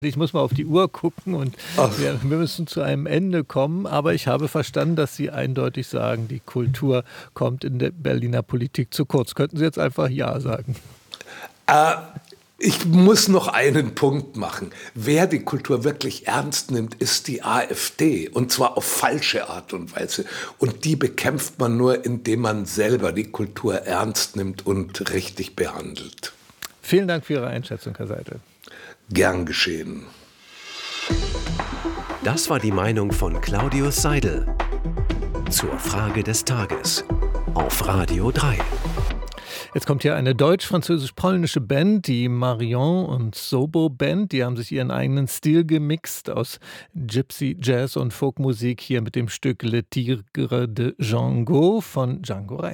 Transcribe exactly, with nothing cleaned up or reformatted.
Ich muss mal auf die Uhr gucken und Ach. wir, wir müssen zu einem Ende kommen. Aber ich habe verstanden, dass Sie eindeutig sagen, die Kultur kommt in der Berliner Politik zu kurz. Könnten Sie jetzt einfach Ja sagen? Äh, ich muss noch einen Punkt machen. Wer die Kultur wirklich ernst nimmt, ist die AfD. Und zwar auf falsche Art und Weise. Und die bekämpft man nur, indem man selber die Kultur ernst nimmt und richtig behandelt. Vielen Dank für Ihre Einschätzung, Herr Seidel. Gern geschehen. Das war die Meinung von Claudius Seidel zur Frage des Tages auf Radio drei. Jetzt kommt hier eine deutsch-französisch-polnische Band, die Marion und Sobo Band. Die haben sich ihren eigenen Stil gemixt aus Gypsy, Jazz und Folkmusik hier mit dem Stück Le Tigre de Django von Django Reinhardt.